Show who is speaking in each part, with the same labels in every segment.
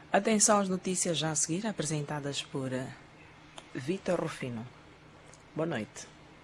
Speaker 1: Atenção às notícias já a seguir, apresentadas por Vitor Rufino. Boa noite.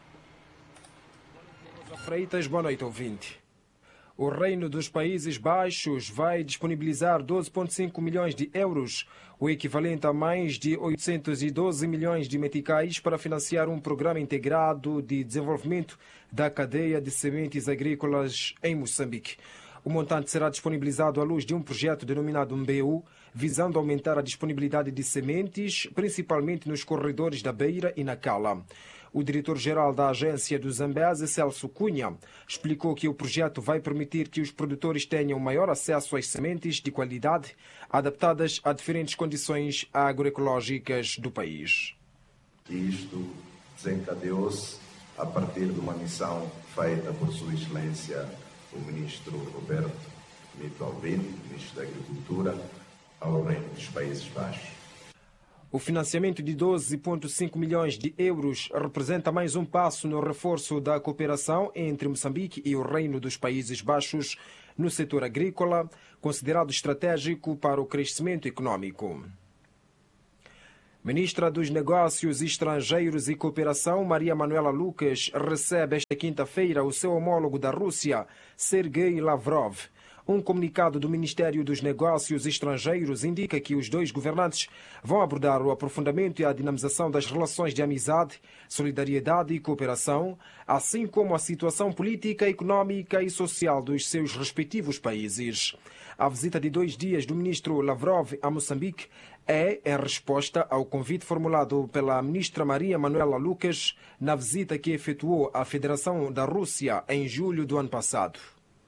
Speaker 2: Freitas, boa noite, ouvinte. O Reino dos Países Baixos vai disponibilizar 12,5 milhões de euros, o equivalente a mais de 812 milhões de meticais, para financiar um programa integrado de desenvolvimento da cadeia de sementes agrícolas em Moçambique. O montante será disponibilizado à luz de um projeto denominado MBU, visando aumentar a disponibilidade de sementes, principalmente nos corredores da Beira e na Cala. O diretor-geral da agência do Zambeze, Celso Cunha, explicou que o projeto vai permitir que os produtores tenham maior acesso às sementes de qualidade, adaptadas a diferentes condições agroecológicas do país.
Speaker 3: Isto desencadeou-se a partir de uma missão feita por Sua Excelência o ministro Roberto Mito Albino, ministro da Agricultura, ao Reino dos Países Baixos.
Speaker 2: O financiamento de 12,5 milhões de euros representa mais um passo no reforço da cooperação entre Moçambique e o Reino dos Países Baixos no setor agrícola, considerado estratégico para o crescimento econômico. Ministra dos Negócios Estrangeiros e Cooperação, Maria Manuela Lucas, recebe esta quinta-feira o seu homólogo da Rússia, Sergei Lavrov. Um comunicado do Ministério dos Negócios Estrangeiros indica que os dois governantes vão abordar o aprofundamento e a dinamização das relações de amizade, solidariedade e cooperação, assim como a situação política, econômica e social dos seus respectivos países. A visita de 2 dias do ministro Lavrov a Moçambique é em resposta ao convite formulado pela ministra Maria Manuela Lucas na visita que efetuou à Federação da Rússia em julho do ano passado.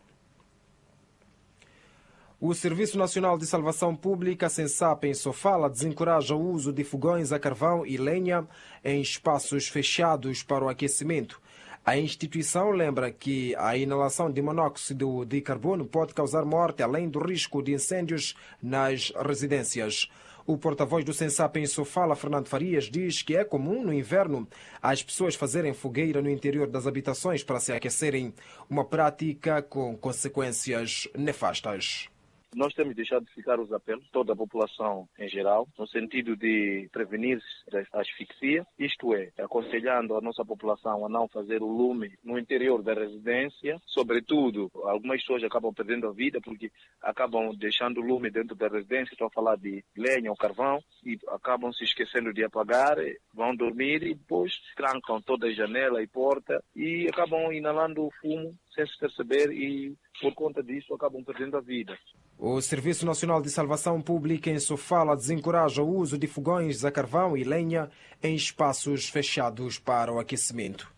Speaker 2: O Serviço Nacional de Salvação Pública, SENSAP, em Sofala, desencoraja o uso de fogões a carvão e lenha em espaços fechados para o aquecimento. A instituição lembra que a inalação de monóxido de carbono pode causar morte, além do risco de incêndios nas residências. O porta-voz do SENSAP em Sofala, Fernando Farias, diz que é comum no inverno as pessoas fazerem fogueira no interior das habitações para se aquecerem, uma prática com consequências nefastas.
Speaker 4: Nós temos deixado de ficar os apelos, toda a população em geral, no sentido de prevenir a asfixia, isto é, aconselhando a nossa população a não fazer o lume no interior da residência. Sobretudo, algumas pessoas acabam perdendo a vida porque acabam deixando o lume dentro da residência, estou a falar de lenha ou carvão, e acabam se esquecendo de apagar, vão dormir e depois trancam toda a janela e porta e acabam inalando o fumo sem se perceber e, por conta disso, acabam perdendo a vida.
Speaker 2: O Serviço Nacional de Salvação Pública em Sofala desencoraja o uso de fogões a carvão e lenha em espaços fechados para o aquecimento.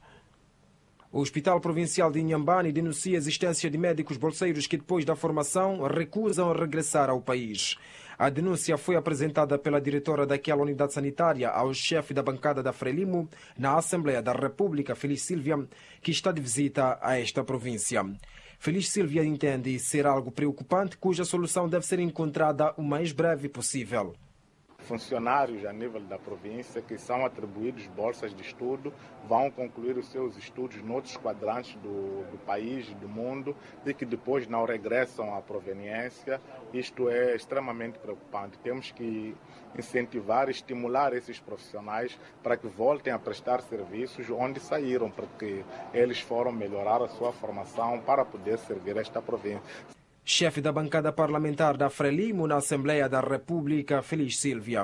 Speaker 2: O Hospital Provincial de Inhambane denuncia a existência de médicos bolseiros que, depois da formação, recusam regressar ao país. A denúncia foi apresentada pela diretora daquela unidade sanitária ao chefe da bancada da Frelimo na Assembleia da República, Feliz Silvia, que está de visita a esta província. Feliz Silvia entende ser algo preocupante, cuja solução deve ser encontrada o mais breve possível.
Speaker 5: Funcionários a nível da província que são atribuídos bolsas de estudo vão concluir os seus estudos noutros quadrantes do país, do mundo, e que depois não regressam à proveniência. Isto é extremamente preocupante. Temos que incentivar e estimular esses profissionais para que voltem a prestar serviços onde saíram, porque eles foram melhorar a sua formação para poder servir esta província.
Speaker 2: Chefe da bancada parlamentar da Frelimo na Assembleia da República, Feliz Silvia.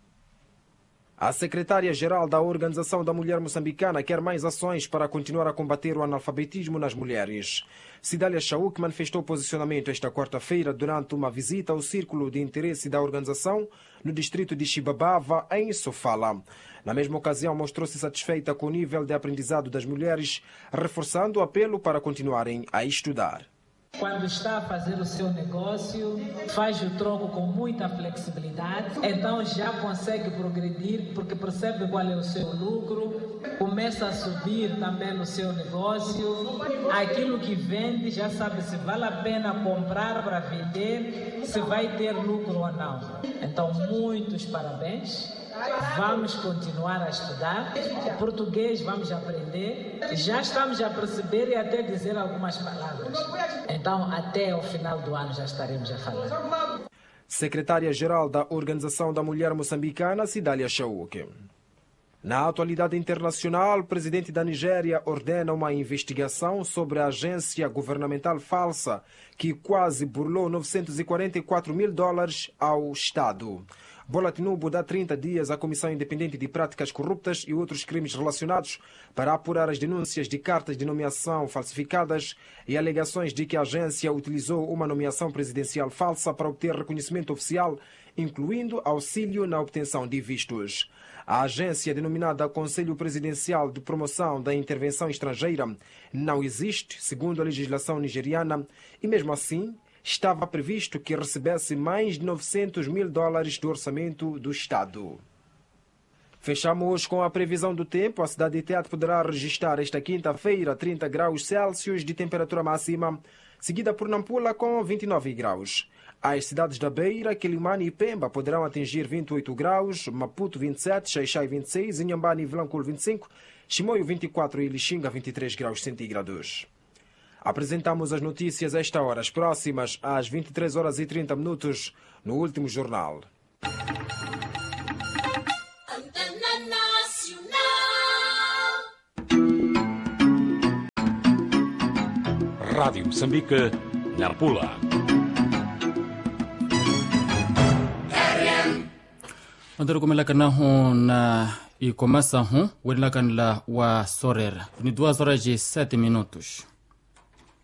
Speaker 2: A secretária-geral da Organização da Mulher Moçambicana quer mais ações para continuar a combater o analfabetismo nas mulheres. Cidália Chauk manifestou posicionamento esta quarta-feira durante uma visita ao Círculo de Interesse da organização no distrito de Xibabava, em Sofala. Na mesma ocasião, mostrou-se satisfeita com o nível de aprendizado das mulheres, reforçando o apelo para continuarem a estudar.
Speaker 6: Quando está a fazer o seu negócio, faz o troco com muita flexibilidade, então já consegue progredir porque percebe qual é o seu lucro, começa a subir também no seu negócio, aquilo que vende já sabe se vale a pena comprar para vender, se vai ter lucro ou não. Então, muitos parabéns. Vamos continuar a estudar, o português vamos aprender, já estamos a perceber e até dizer algumas palavras. Então, até o final do ano já estaremos a falar.
Speaker 2: secretária-geral da Organização da Mulher Moçambicana, Cidália Chauque. Na atualidade internacional, o presidente da Nigéria ordena uma investigação sobre a agência governamental falsa que quase burlou $944 mil ao Estado. Bola Tinubu dá 30 dias à Comissão Independente de Práticas Corruptas e outros crimes relacionados para apurar as denúncias de cartas de nomeação falsificadas e alegações de que a agência utilizou uma nomeação presidencial falsa para obter reconhecimento oficial, incluindo auxílio na obtenção de vistos. A agência, denominada Conselho Presidencial de Promoção da Intervenção Estrangeira, não existe, segundo a legislação nigeriana, e mesmo assim estava previsto que recebesse mais de $900 mil do orçamento do Estado. Fechamos com a previsão do tempo. A cidade de Tete poderá registrar esta quinta-feira 30 graus Celsius de temperatura máxima, seguida por Nampula com 29 graus. As cidades da Beira, Quelimane e Pemba poderão atingir 28 graus, Maputo 27, Xaixai 26, Inhambane e Vilanculo 25, Chimoio 24 e Lixinga 23 graus centígrados. Apresentamos as notícias a esta hora, as próximas às 23 horas e 30 minutos, no Último Jornal.
Speaker 7: Rádio Moçambique, Nampula.
Speaker 8: Andar kumelakana hu na ikomasa hu, wedilakana la wa sorer. Ni 2 horas e 7 minutos.